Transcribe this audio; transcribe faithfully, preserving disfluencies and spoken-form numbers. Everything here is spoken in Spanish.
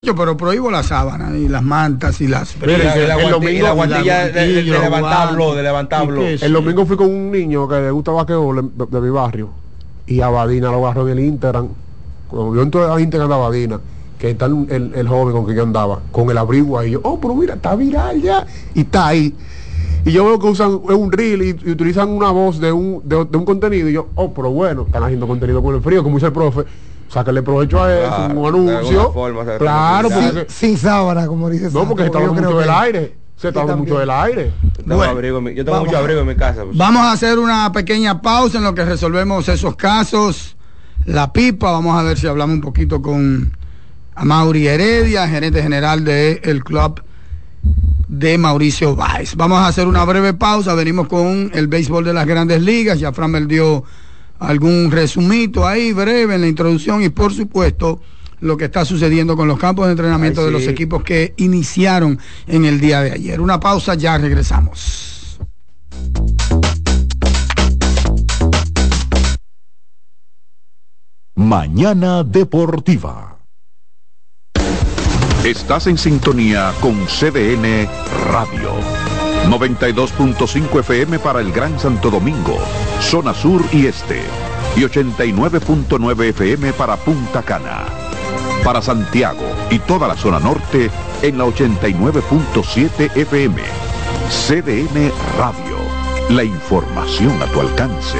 mucho, pero prohíbo las sábanas y las mantas y las... Pero y la, la, la, el domingo, y la guantilla la de, de, de levantarlo, de levantarlo. El domingo fui con un niño que le gusta basquetbol de, de mi barrio, y Abadina lo agarró en el Instagram. Cuando yo entré a Instagram de Abadina, que está el, el, el joven con que yo andaba, con el abrigo ahí, yo, oh, pero mira, está viral ya, y está ahí. Y yo veo que usan un reel y, y utilizan una voz de un, de, de un contenido, y yo, oh, pero bueno, están haciendo contenido con el frío, como dice el profe, sácale provecho a eso, claro, un anuncio, forma, claro, porque, sin, sin sábana, como dice. No, porque se está hablando mucho del aire, se está hablando mucho del aire. Bueno, abrigo, yo tengo vamos, mucho abrigo en mi casa. Pues. Vamos a hacer una pequeña pausa en lo que resolvemos esos casos. La pipa, vamos a ver si hablamos un poquito con Amaury Heredia, gerente general del club de Mauricio Báez. Vamos a hacer una breve pausa, venimos con el béisbol de las Grandes Ligas. Ya Fran me dio algún resumito ahí breve en la introducción, y por supuesto lo que está sucediendo con los campos de entrenamiento Ay, sí. de los equipos que iniciaron en el día de ayer. Una pausa, ya regresamos. Mañana Deportiva. Estás en sintonía con C D N Radio. noventa y dos punto cinco F M para el Gran Santo Domingo, zona sur y este. Y ochenta y nueve punto nueve F M para Punta Cana. Para Santiago y toda la zona norte en la ochenta y nueve punto siete F M. C D N Radio. La información a tu alcance.